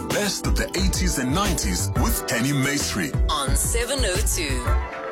best of the 80s and 90s with Kenny Masry on 702.